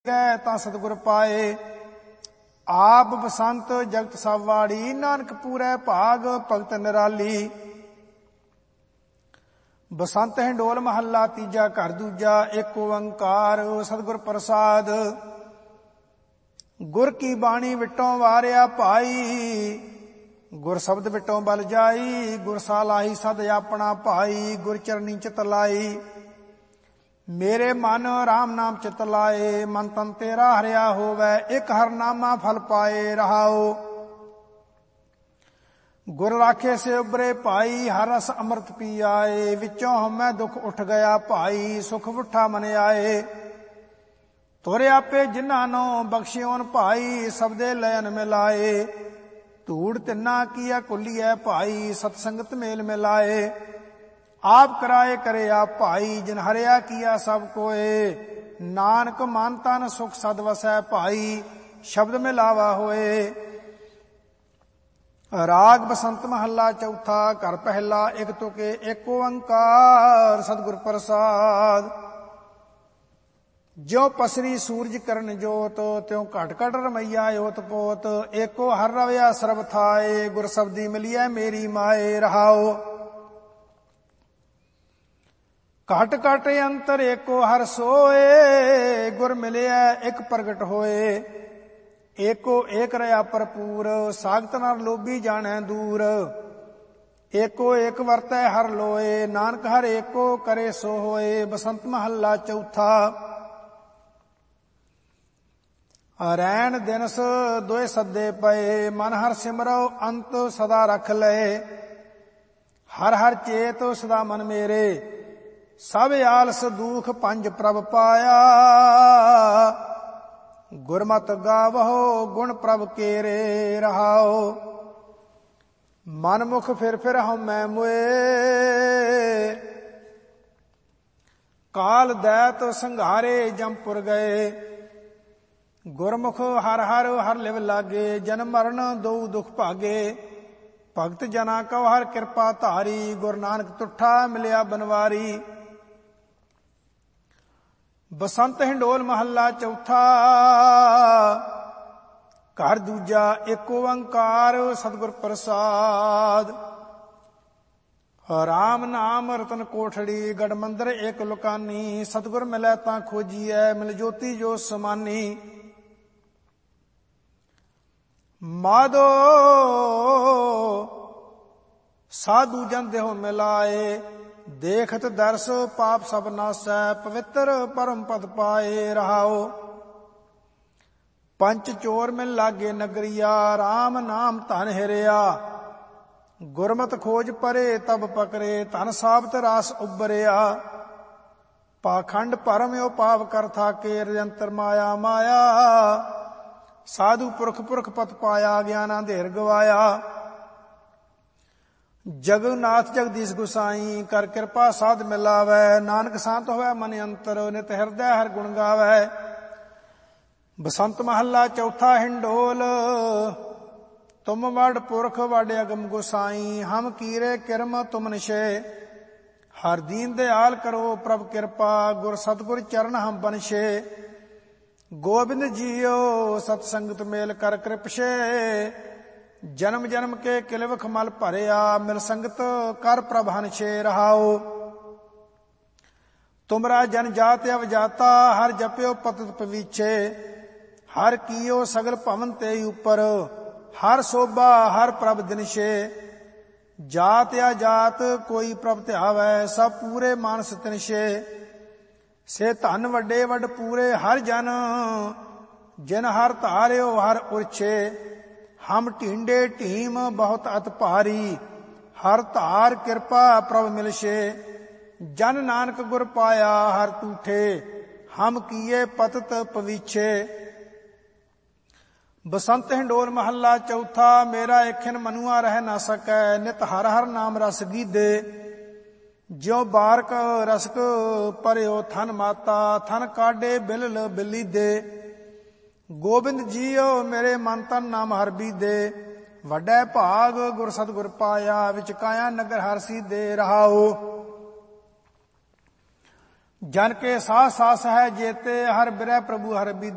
ਤਾਂ ਸਤਿਗੁਰ ਪਾਏ। ਆਪ ਬਸੰਤ ਜਗਤ ਸਭ ਵਾੜੀ, ਨਾਨਕ ਪੂਰੈ ਭਾਗ ਭਗਤ ਨਿਰਾਲੀ। ਬਸੰਤ ਹਿੰਡੋਲ ਮਹੱਲਾ ਤੀਜਾ, ਘਰ ਦੂਜਾ। ਏਕ ਓੰਕਾਰ ਸਤਿਗੁਰ ਪ੍ਰਸਾਦ। ਗੁਰ ਕੀ ਬਾਣੀ ਵਿਟੋਂ ਵਾਰਿਆ ਭਾਈ, ਗੁਰ ਸ਼ਬਦ ਵਿਟੋਂ ਬਲ ਜਾਈ। ਗੁਰ ਸਾਲਾਹੀ ਸਦ ਆਪਣਾ ਭਾਈ, ਗੁਰ ਚਰਨੀ ਚਿਤ ਲਾਈ। ਮੇਰੇ ਮਨ ਰਾਮ ਨਾਮ ਚਿਤ ਲਾਏ, ਮਨ ਤਨ ਤੇਰਾ ਹਰਿਆ ਹੋਵੈ। ਇਕ ਹਰਨਾਮਾ ਫਲ ਪਾਏ ਰਹਾਓ। ਗੁਰ ਰਾਖੇ ਸੇ ਉਬਰੇ ਭਾਈ, ਹਰ ਰਸ ਅੰਮ੍ਰਿਤ ਪੀ ਆਏ। ਵਿੱਚੋਂ ਹਉਮੈ ਦੁਖ ਉਠ ਗਿਆ ਭਾਈ, ਸੁਖ ਉਠਾ ਮਨ ਆਏ। ਤੁਰ ਆਪੇ ਜਿਨ੍ਹਾਂ ਨੂੰ ਬਖਸ਼ਿਓਨ ਭਾਈ, ਸਬਦੇ ਲयन ਮਿਲਾਏ। ਧੂੜ ਤਿੰਨਾ ਕੀਆ ਕੁਲੀਐ ਭਾਈ, ਸਤ ਸੰਗਤ ਮੇਲ ਮਿਲਾਏ। ਆਪ ਕਰਾਏ ਕਰੇ ਆਪ ਭਾਈ, ਜਿਨ ਹਰਿਆ ਕੀਆ ਸਭ ਕੋਏ। ਨਾਨਕ ਮਨ ਤਨ ਸੁਖ ਸਦ ਵਸੈ ਭਾਈ, ਸ਼ਬਦ ਮਿਲਾਵਾ ਹੋਏ। ਰਾਗ ਬਸੰਤ ਮਹੱਲਾ ਚੌਥਾ, ਘਰ ਪਹਿਲਾ। ਇਕ ਤੁਕੇ ਏਕ ਓੰਕਾਰ ਸਤਿਗੁਰ ਪ੍ਰਸਾਦ। ਜਿਉ ਪਸਰੀ ਸੂਰਜ ਕਰਨ ਜੋਤ, ਤਿਉ ਘਟ ਘਟ ਰਮਈਆ ਓਤ ਪੋਤ। ਏਕੋ ਹਰ ਰਵਿਆ ਸਰਬ ਥਾਏ, ਗੁਰ ਸਬਦੀ ਮਿਲਿਐ ਮੇਰੀ ਮਾਏ ਰਹਾਓ। ਘਟ ਘਟ ਅੰਤਰ ਏਕੋ ਹਰ ਸੋਏ, ਗੁਰ ਮਿਲਿਆ ਇਕ ਪ੍ਰਗਟ ਹੋਏ। ਏਕੋ ਏਕ ਰਹਾ ਭਰਪੂਰ, ਸਾਗਤ ਨਰ ਲੋਭੀ ਜਾਣੈ ਦੂਰ। ਏਕੋ ਏਕ ਵਰਤੈ ਹਰ ਲੋਏ, ਨਾਨਕ ਹਰ ਏਕੋ ਕਰੇ ਸੋ ਹੋਏ। ਬਸੰਤ ਮਹੱਲਾ ਚੌਥਾ। ਰੈਣ ਦਿਨਸ ਦੋਏ ਸੱਦੇ ਪਏ, ਮਨ ਹਰ ਸਿਮਰੋ ਅੰਤ ਸਦਾ ਰਖ ਲਏ। ਹਰ ਹਰ ਚੇਤ ਸਦਾ ਮਨ ਮੇਰੇ, ਸਭ ਆਲਸ ਦੂਖ ਪੰਜ ਪ੍ਰਭ ਪਾਇਆ। ਗੁਰਮਤਿ ਗਾਵਹੁ ਗੁਣ ਪ੍ਰਭ ਕੇਰੇ ਰਹਾਓ। ਮਨ ਮੁਖ ਫਿਰ ਹਉਮੈ ਮੁਏ, ਕਾਲ ਦੈਤ ਸੰਘਾਰੇ ਜੰਪੁਰ ਗਏ। ਗੁਰਮੁਖ ਹਰ ਹਰ ਹਰ ਲਿਵ ਲਾਗੇ, ਜਨਮ ਮਰਨ ਦੋ ਦੁਖ ਭਾਗੇ। ਭਗਤ ਜਨਾ ਕਉ ਹਰ ਕਿਰਪਾ ਧਾਰੀ, ਗੁਰੂ ਨਾਨਕ ਤੁਠਾ ਮਿਲਿਆ ਬਨਵਾਰੀ। ਬਸੰਤ ਹਿੰਡੋਲ ਮਹੱਲਾ ਚੌਥਾ, ਘਰ ਦੂਜਾ। ਏਕ ਓੰਕਾਰ ਸਤਿਗੁਰ ਪ੍ਰਸਾਦ। ਰਾਮ ਨਾਮ ਰਤਨ ਕੋਠੜੀ, ਗੜ ਮੰਦਰ ਏਕ ਲੁਕਾਨੀ। ਸਤਿਗੁਰ ਮਿਲੈ ਤਾਂ ਖੋਜੀਐ, ਮਿਲ ਜੋਤੀ ਜੋ ਸਮਾਨੀ। ਮਾਧੋ ਸਾਧੂ ਜਨ ਦੇਹੁ ਮਿਲਾਏ, ਦੇਖਤ ਦਰਸ ਪਾਪ ਸਭ ਨਾਸੈ। ਪਵਿੱਤਰ ਪਰਮ ਪਦ ਪਾਏ ਰਹਾਓ। ਪੰਚ ਚੋਰ ਮਿਲ ਲਾਗੇ ਨਗਰੀਆ, ਰਾਮ ਨਾਮ ਧਨ ਹਿਰਿਆ। ਗੁਰਮਤਿ ਖੋਜ ਪਰੇ ਤਬ ਪਕਰੇ, ਧਨ ਸਾਬਤ ਰਾਸ ਉਬਰਿਆ। ਪਾਖੰਡ ਭਰਮ ਓ ਪਾਪ ਕਰ ਥਾਕੇ, ਰਜੰਤਰ ਮਾਇਆ ਮਾਇਆ। ਸਾਧੂ ਪੁਰਖ ਪੁਰਖ ਪਤ ਪਾਇਆ, ਗਿਆਨ ਅੰਧੇਰ ਗਵਾਇਆ। ਜਗਨਾਥ ਜਗਦੀਸ਼ ਗੁਸਾਈ, ਕਰ ਕਿਰਪਾ ਸਾਧ ਮਿਲਾਵੈ। ਨਾਨਕ ਸ਼ਾਂਤ ਹੋਵੈ ਮਨ ਅੰਤਰ, ਨਿਤ ਹਿਰਦੈ ਹਰ ਗੁਣ ਗਾਵੈ। ਬਸੰਤ ਮਹੱਲਾ ਚੌਥਾ ਹਿੰਡੋਲ। ਤੁਮ ਵਡ ਪੁਰਖ ਵਡ ਅਗਮ ਗੁਸਾਈ, ਹਮ ਕੀਰੇ ਕਿਰਮ ਤੁਮ ਨਿਸ਼ੇ। ਹਰ ਦੀਨ ਦਿਆਲ ਕਰੋ ਪ੍ਰਭ ਕਿਰਪਾ, ਗੁਰ ਸਤਿਗੁਰ ਚਰਨ ਹਮ ਬਨਸ਼ੇ। ਗੋਬਿੰਦ ਜੀਓ ਸਤ ਸੰਗਤ ਮੇਲ ਕਰ ਕਿਰਪਸ਼ੇ। ਜਨਮ ਜਨਮ ਕੇ ਕਿਲਵਖ ਮਲ ਭਰਿਆ, ਮਿਲ ਸੰਗਤ ਕਰ ਪ੍ਰਭ ਹਨਛੇ ਰਹਾਓ। ਤੁਮਰਾ ਜਨ ਜਾਤ ਅਵਜਾਤਾ, ਹਰ ਜਪਿਓ ਪਤਿਤ ਪਵੀਛੇ। ਹਰ ਕੀਓ ਸਗਲ ਭਵਨ ਤੇ ਉਪਰ, ਹਰ ਸੋਭਾ ਹਰ ਪ੍ਰਭ ਦਿਨਸ਼ੇ। ਜਾਤ ਅਜਾਤ ਕੋਈ ਪ੍ਰਭ ਧਿਆਵੈ, ਸਭ ਪੂਰੇ ਮਾਨਸ ਤਿਨਸ਼ੇ। ਸੇ ਧਨ ਵੱਡੇ ਵੱਡ ਪੂਰੇ ਹਰ ਜਨ, ਜਿਨ ਹਰ ਧਾਰਿਓ ਹਰ ਉਰਛੇ। ਹਮ ਢੀਂਡੇ ਢੀਮ ਬਹੁਤ ਅਤ ਭਾਰੀ, ਹਰ ਧਾਰ ਕਿਰਪਾ ਪ੍ਰਭ ਮਿਲਸ਼ੇ। ਜਨ ਨਾਨਕ ਗੁਰ ਪਾਇਆ ਹਰ ਤੂਠੇ, ਹਮ ਕੀਏ ਪਤਿਤ ਪਵੀਛੇ। ਬਸੰਤ ਹਿੰਡੋਲ ਮਹੱਲਾ ਚੌਥਾ। ਮੇਰਾ ਏਖਿਨ ਮਨੁਆ ਰਹਿ ਨਾ ਸਕੈ, ਨਿਤ ਹਰ ਹਰ ਨਾਮ ਰਸ ਗੀਧੇ। ਜਿਉ ਬਾਰਕ ਰਸਕ ਭਰਿਓ ਥਨ ਮਾਤਾ, ਥਨ ਕਾਢੇ ਬਿਲਲ ਬਿਲੀਦੇ। ਗੋਬਿੰਦ ਜੀਓ ਮੇਰੇ ਮਨ ਤਨ ਨਾਮ ਹਰ ਬੀਦੇ। ਵੱਡਾ ਭਾਗ ਗੁਰ ਸਤਿਗੁਰ ਪਾਇਆ, ਵਿੱਚ ਕਾਇਆ ਨਗਰ ਹਰ ਸੀਦੇ ਰਹਾਓ। ਜਨ ਕੇ ਸਾਸ ਸਾਸ ਹੈ ਜੇਤੇ, ਹਰ ਬਿਰਹਿ ਪ੍ਰਭੂ ਹਰ ਬੀਦੇ।